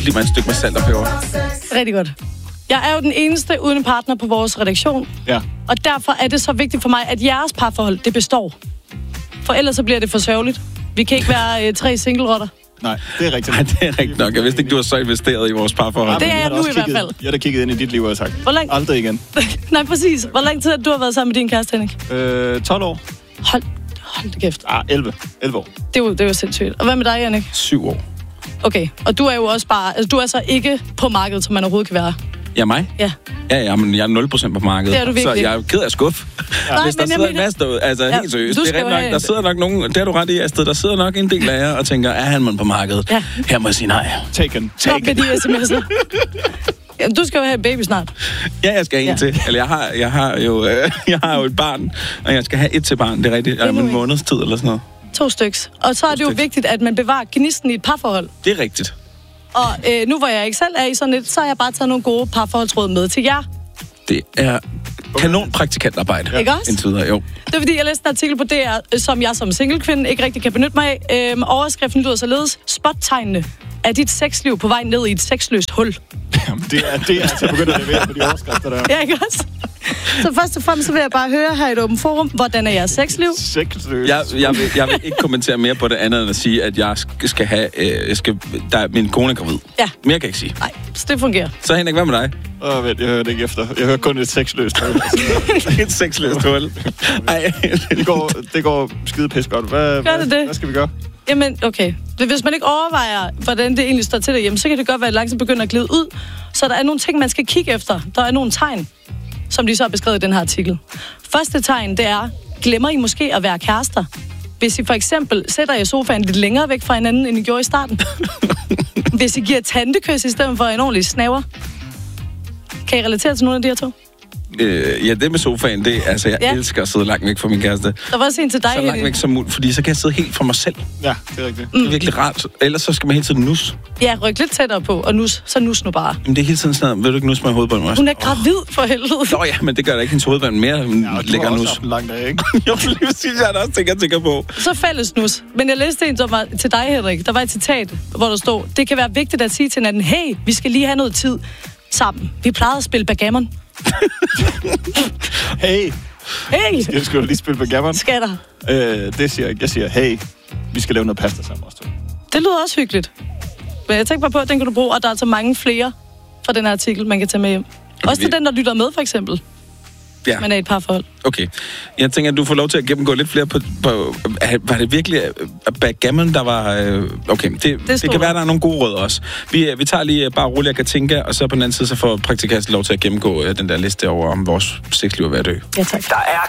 Lige mig et stykke med salt og peber. Rigtig godt. Jeg er jo den eneste uden en partner på vores redaktion. Ja. Og derfor er det så vigtigt for mig, at jeres parforhold, det består. For ellers så bliver det for sørgeligt. Vi kan ikke være 3 single-rotter. Nej, det er rigtigt. Nej, det er rigtigt nok. Jeg vidste ikke, du var så investeret i vores parforhold. Det er jeg nu i hvert fald. Jeg har da kigget ind i dit liv og har sagt, aldrig igen. Nej, præcis. Hvor lang tid har du været sammen med din kæreste, Henrik? 12 år. Hold det kæft. 11 år. Det er jo sindssygt. Og hvad med dig, Jannik? 7 år. Okay, og du er jo også bare... Altså, du er så ikke på markedet, som man overhovedet kan være. Ja, mig? Ja. Ja, men jeg er 0% på markedet. Det er du virkelig. Så jeg er ked af skuffe. Nej, hvis der sidder en masse derude, altså ja, helt seriøst. Det er nok, der sidder nok nogen... Det er du ret i, Astrid. Der sidder nok en del af jer og tænker, er han man på markedet? Ja. Her må jeg sige nej. Taken. Stop med de sms'er. Jamen, du skal jo have en baby snart. Ja, jeg skal have en til. Eller jeg har jo et barn, og jeg skal have et til barn. Det er rigtigt. Om en måneds tid eller sådan noget. 2 styks. Og så er det jo vigtigt, at man bevarer gnisten i et parforhold. Det er rigtigt. Og nu hvor jeg ikke selv er i sådan et, så har jeg bare taget nogle gode parforholdsråd med til jer. Det er kanon praktikantarbejde. Ikke også? Indtil videre, jo. Det er fordi, jeg læste en artikel på DR, som jeg som singlekvinde ikke rigtig kan benytte mig af. Overskriften lyder således: spottegnene er dit sexliv på vej ned i et sexløst hul. Jamen, det er altså begyndt at levere med de overskrifter der. Ja, ikke også? Så først og fremmest så vil jeg bare høre her i et åbent forum, hvordan er jeres sexliv? Sexløst. Jeg vil ikke kommentere mere på det andet, end at sige, at jeg skal have... min kone er gravid. Ja. Mere kan jeg ikke sige. Nej, så det fungerer. Så Henrik, hvad med dig? Vent, jeg hørte ikke efter. Jeg hører kun et sexløst hul. Et sexløst hul. Ej. Det går skide pis godt. Hvad skal vi gøre? Jamen, okay. Hvis man ikke overvejer, hvordan det egentlig står til derhjemme, så kan det godt være, at langsomt begynder at glide ud. Så der er nogle ting, man skal kigge efter. Der er nogle tegn, som de så har beskrevet i den her artikel. Første tegn, det er, glemmer I måske at være kærester? Hvis I for eksempel sætter jer sofaen lidt længere væk fra hinanden, end I gjorde i starten. Hvis I giver tantekys i stedet for en ordentlig snaver. Kan I relatere til nogle af de her to? Ja, det med sofaen, jeg elsker at sidde langt væk fra min kæreste. Der var også en til dig, så langt væk som muligt, fordi så kan jeg sidde helt for mig selv. Ja, det er rigtigt. Det er virkelig rart. Ellers så skal man hele tiden nus. Ja, ryk lidt tættere på, og nus. Så nus nu bare. Men det er hele tiden sådan, vil du ikke nus med hovedbånd også? Hun er gravid for helvede. Nå ja, men det gør da ikke hendes hovedbånd mere lækker nus. Ja, lang dag, ikke? Jo, lige præcis, jeg også tænker på. Så fælles nus. Men jeg læste en, som var til dig, Henrik. Der var et citat, hvor der stod, det kan være vigtigt at sige til hinanden, hey, vi skal lige have noget tid sammen. Vi plejede at spille backgammon. Hey! Jeg skal jo lige spille backgammon. Skal der? Det siger jeg ikke. Jeg siger, hey, vi skal lave noget pasta sammen også. Det lyder også hyggeligt. Men jeg tænker bare på, at den kan du bruge, og der er altså mange flere fra den her artikel, man kan tage med hjem. Også til den, der lytter med, for eksempel. Ja. Man er i et parforhold. Okay. Jeg tænker, at du får lov til at gennemgå lidt flere på var det virkelig backgammon, der var... Okay, det kan være, der er nogle gode råd også. Vi tager lige bare roligt, jeg kan tænke, og så på den anden side, så får praktikant lov til at gennemgå den der liste over, om vores sexliv er ved at dø. Ja, tak. Der er